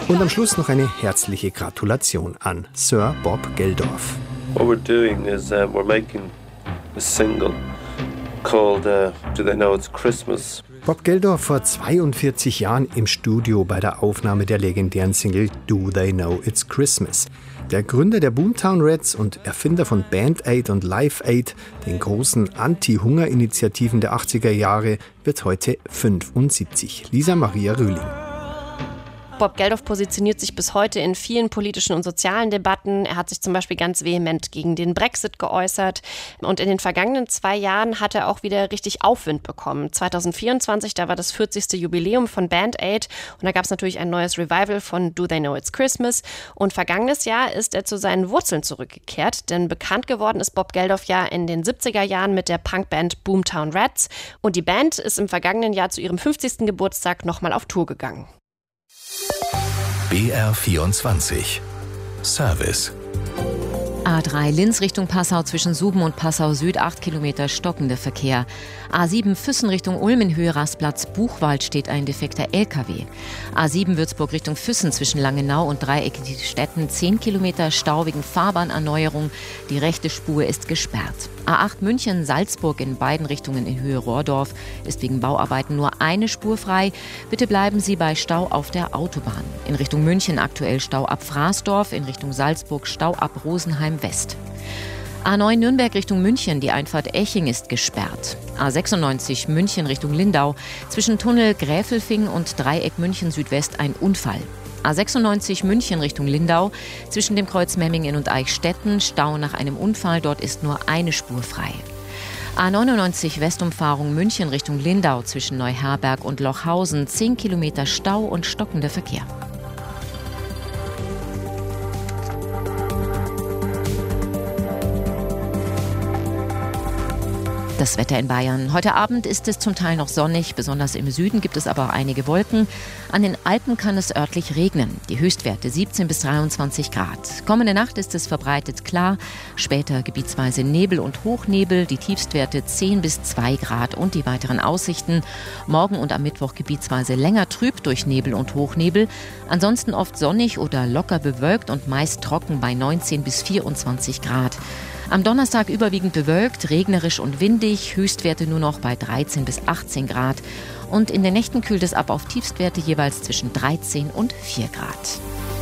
Und am Schluss noch eine herzliche Gratulation an Sir Bob Geldof. What we're doing is we're making a single called Do They Know It's Christmas? Bob Geldof vor 42 Jahren im Studio bei der Aufnahme der legendären Single Do They Know It's Christmas. Der Gründer der Boomtown Rats und Erfinder von Band Aid und Live Aid, den großen Anti-Hunger-Initiativen der 80er Jahre, wird heute 75. Lisa Maria Rühling. Bob Geldof positioniert sich bis heute in vielen politischen und sozialen Debatten. Er hat sich zum Beispiel ganz vehement gegen den Brexit geäußert. Und in den vergangenen 2 Jahren hat er auch wieder richtig Aufwind bekommen. 2024, da war das 40. Jubiläum von Band Aid. Und da gab es natürlich ein neues Revival von Do They Know It's Christmas. Und vergangenes Jahr ist er zu seinen Wurzeln zurückgekehrt. Denn bekannt geworden ist Bob Geldof ja in den 70er Jahren mit der Punkband Boomtown Rats. Und die Band ist im vergangenen Jahr zu ihrem 50. Geburtstag nochmal auf Tour gegangen. BR24 Service. A3 Linz Richtung Passau zwischen Suben und Passau Süd 8 Kilometer stockender Verkehr. A7 Füssen Richtung Ulm in Höhe Rastplatz Buchwald steht ein defekter LKW. A7 Würzburg Richtung Füssen zwischen Langenau und Dreieck Städten 10 Kilometer Stau wegen Fahrbahnerneuerung. Die rechte Spur ist gesperrt. A8 München Salzburg in beiden Richtungen in Höhe Rohrdorf ist wegen Bauarbeiten nur eine Spur frei. Bitte bleiben Sie bei Stau auf der Autobahn. In Richtung München aktuell Stau ab Fraßdorf, in Richtung Salzburg Stau ab Rosenheim West. A9 Nürnberg Richtung München, die Einfahrt Eching ist gesperrt. A96 München Richtung Lindau, zwischen Tunnel Gräfelfing und Dreieck München Südwest ein Unfall. A96 München Richtung Lindau, zwischen dem Kreuz Memmingen und Eichstätten Stau nach einem Unfall, dort ist nur eine Spur frei. A99 Westumfahrung München Richtung Lindau, zwischen Neuherberg und Lochhausen 10 Kilometer Stau und stockender Verkehr. Das Wetter in Bayern. Heute Abend ist es zum Teil noch sonnig, besonders im Süden gibt es aber auch einige Wolken. An den Alpen kann es örtlich regnen. Die Höchstwerte 17 bis 23 Grad. Kommende Nacht ist es verbreitet klar, später gebietsweise Nebel und Hochnebel, die Tiefstwerte 10 bis 2 Grad und die weiteren Aussichten. Morgen und am Mittwoch gebietsweise länger trüb durch Nebel und Hochnebel. Ansonsten oft sonnig oder locker bewölkt und meist trocken bei 19 bis 24 Grad. Am Donnerstag überwiegend bewölkt, regnerisch und windig, Höchstwerte nur noch bei 13 bis 18 Grad. Und in den Nächten kühlt es ab auf Tiefstwerte jeweils zwischen 13 und 4 Grad.